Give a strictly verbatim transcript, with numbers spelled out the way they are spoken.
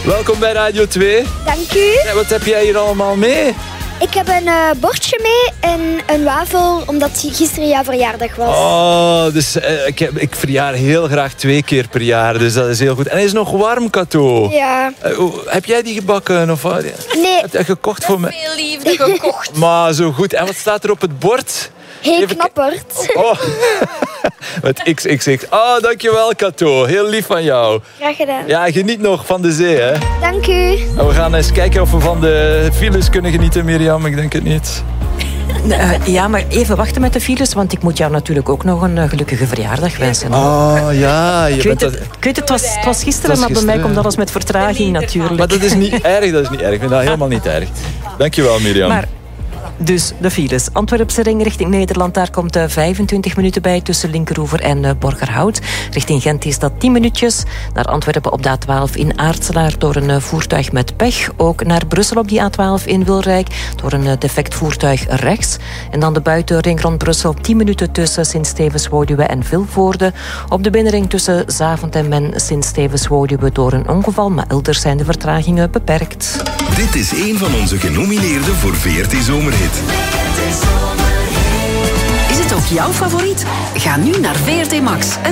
Welkom bij Radio twee. Dank u. Ja, wat heb jij hier allemaal mee? Ik heb een uh, bordje mee en een wafel, omdat gisteren jouw verjaardag was. Oh, dus uh, ik, heb, ik verjaar heel graag twee keer per jaar, dus dat is heel goed. En hij is nog warm, Kato. Ja. Uh, oh, heb jij die gebakken? Of, uh, nee. Heb je gekocht voor me? Veel liefde gekocht. Maar zo goed. En wat staat er op het bord? Heel Even knapperd. Oh, met X X X. Oh, dankjewel, Kato. Heel lief van jou. Graag gedaan. Ja, geniet nog van de zee, hè. Dank u. En we gaan eens kijken of we van de files kunnen genieten, Mirjam. Ik denk het niet. Uh, ja, maar even wachten met de files, want ik moet jou natuurlijk ook nog een uh, gelukkige verjaardag wensen. Oh, ja. Je ik, bent weet het, ik weet het, was, het was gisteren, was maar bij gisteren. mij komt alles met vertraging natuurlijk. Maar dat is niet erg, dat is niet erg. Ik vind dat helemaal niet erg. Dankjewel, Mirjam. Maar, dus de files. Antwerpse ring richting Nederland, daar komt uh, vijfentwintig minuten bij tussen Linkeroever en uh, Borgerhout. Richting Gent is dat tien minuutjes. Naar Antwerpen op de A twaalf in Aartselaar door een uh, voertuig met pech. Ook naar Brussel op die A twaalf in Wilrijk door een uh, defect voertuig rechts. En dan de buitenring rond Brussel tien minuten tussen Sint-Stevens-Woluwe en Vilvoorde. Op de binnenring tussen Zaventem en Sint-Stevens-Woluwe door een ongeval, maar elders zijn de vertragingen beperkt. Dit is een van onze genomineerden voor V R T Zomerhit. Is het ook jouw favoriet? Ga nu naar V R T Max.